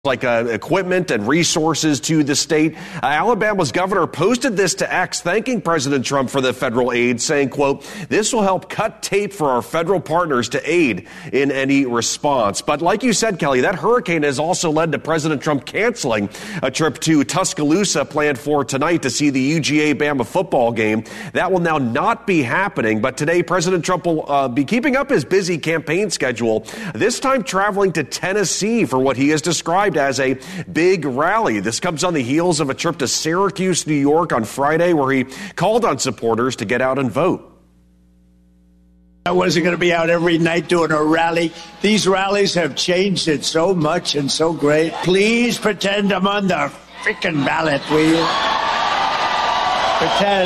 like equipment and resources to the state. Alabama's governor posted this to X, thanking President Trump for the federal aid, saying, quote, "This will help cut tape for our federal partners to aid in any response." But like you said, Kelly, that hurricane has also led to President Trump canceling a trip to Tuscaloosa planned for tonight to see the UGA-Bama football game. That will now not be happening. But today, President Trump will be keeping up his busy campaign schedule, this time traveling to Tennessee for what he has described as a big rally. This comes on the heels of a trip to Syracuse, New York on Friday, where he called on supporters to get out and vote. I wasn't going to be out every night doing a rally. These rallies have changed it so much and so great. Please pretend I'm on the freaking ballot, will you? Pretend.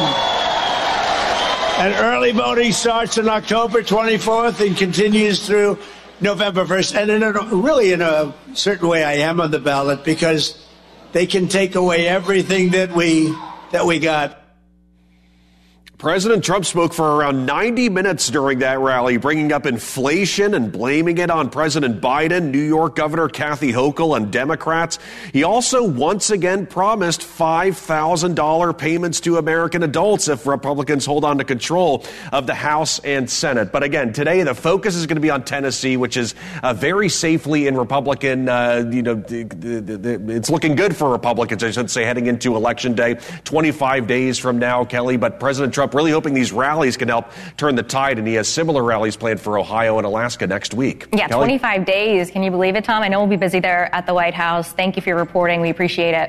And early voting starts on October 24th and continues through November 1st. And in a certain way, I am on the ballot because they can take away everything that we got. President Trump spoke for around 90 minutes during that rally, bringing up inflation and blaming it on President Biden, New York Governor Kathy Hochul, and Democrats. He also once again promised $5,000 payments to American adults if Republicans hold on to control of the House and Senate. But again, today the focus is going to be on Tennessee, which is very safely in Republican, it's looking good for Republicans, I should say, heading into Election Day, 25 days from now, Kelly. But President Trump really hoping these rallies can help turn the tide, and he has similar rallies planned for Ohio and Alaska next week. Yeah, Kelly? 25 days. Can you believe it, Tom? I know we'll be busy there at the White House. Thank you for your reporting. We appreciate it.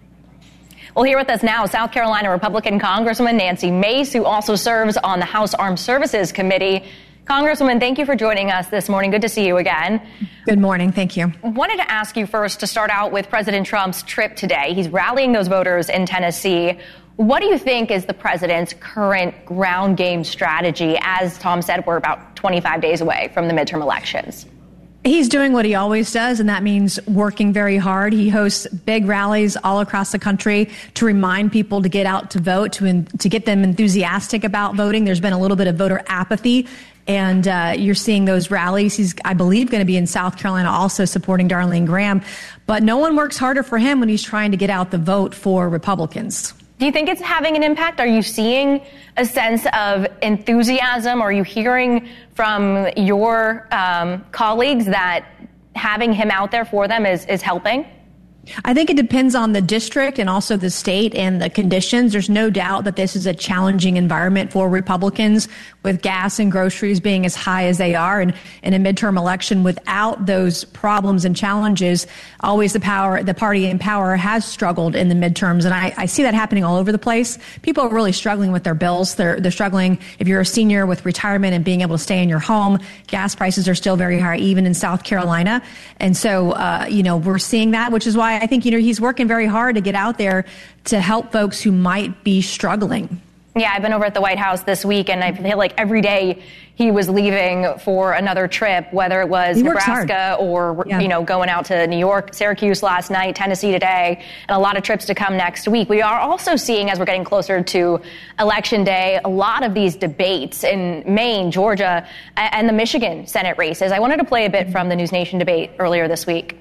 Well, here with us now, South Carolina Republican Congresswoman Nancy Mace, who also serves on the House Armed Services Committee. Congresswoman, thank you for joining us this morning. Good to see you again. Good morning. Thank you. Wanted to ask you first to start out with President Trump's trip today. He's rallying those voters in Tennessee. What do you think is the president's current ground game strategy? As Tom said, we're about 25 days away from the midterm elections. He's doing what he always does, and that means working very hard. He hosts big rallies all across the country to remind people to get out to vote, to get them enthusiastic about voting. There's been a little bit of voter apathy, and you're seeing those rallies. He's, I believe, going to be in South Carolina also supporting Darlene Graham. But no one works harder for him when he's trying to get out the vote for Republicans. Do you think it's having an impact? Are you seeing a sense of enthusiasm? Are you hearing from your colleagues that having him out there for them is helping? I think it depends on the district and also the state and the conditions. There's no doubt that this is a challenging environment for Republicans, with gas and groceries being as high as they are. And in a midterm election, without those problems and challenges, always the party in power has struggled in the midterms. And I see that happening all over the place. People are really struggling with their bills. They're struggling if you're a senior with retirement and being able to stay in your home. Gas prices are still very high, even in South Carolina. And so, we're seeing that, which is why I think, he's working very hard to get out there to help folks who might be struggling. Yeah, I've been over at the White House this week, and I feel like every day he was leaving for another trip, whether it was Nebraska or, going out to New York, Syracuse last night, Tennessee today, and a lot of trips to come next week. We are also seeing, as we're getting closer to Election Day, a lot of these debates in Maine, Georgia, and the Michigan Senate races. I wanted to play a bit from the News Nation debate earlier this week.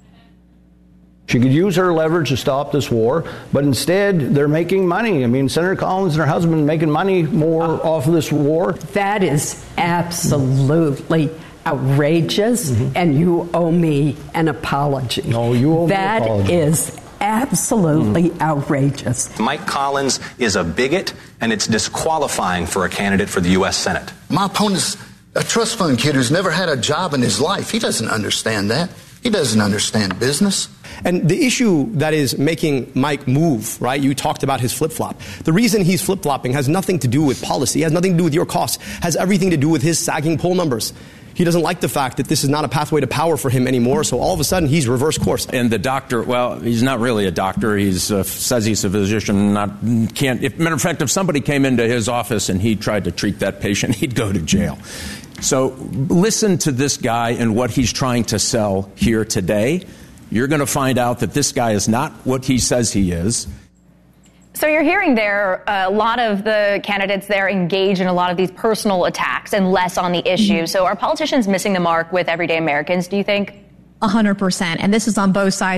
She could use her leverage to stop this war, but instead they're making money. I mean, Senator Collins and her husband making money more off of this war. That is absolutely outrageous, and you owe me an apology. No, you owe me an apology. That is absolutely outrageous. Mike Collins is a bigot, and it's disqualifying for a candidate for the U.S. Senate. My opponent's a trust fund kid who's never had a job in his life. He doesn't understand that. He doesn't understand business. And the issue that is making Mike move, right, you talked about his flip-flop. The reason he's flip-flopping has nothing to do with policy, has nothing to do with your costs, has everything to do with his sagging poll numbers. He doesn't like the fact that this is not a pathway to power for him anymore, so all of a sudden he's reversed course. And the doctor, well, he's not really a doctor. He says he's a physician. Matter of fact, if somebody came into his office and he tried to treat that patient, he'd go to jail. So listen to this guy and what he's trying to sell here today. You're going to find out that this guy is not what he says he is. So you're hearing there a lot of the candidates there engage in a lot of these personal attacks and less on the issue. So are politicians missing the mark with everyday Americans, do you think? 100%. And this is on both sides.